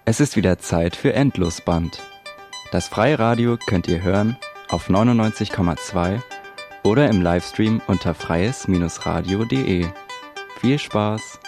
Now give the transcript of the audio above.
Es ist wieder Zeit für Endlosband. Das Freiradio könnt ihr hören auf 99,2 oder im Livestream unter freies-radio.de. Viel Spaß!